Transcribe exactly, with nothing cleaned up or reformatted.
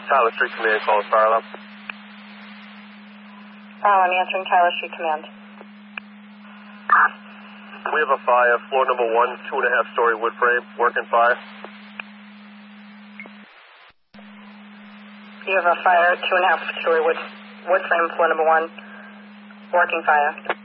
Tyler Street Command, call us fire alarm. Oh, I'm answering Tyler Street Command. We have a fire, floor number one, two and a half story wood frame, working fire. You have a fire, two and a half story wood, wood frame, floor number one, working fire.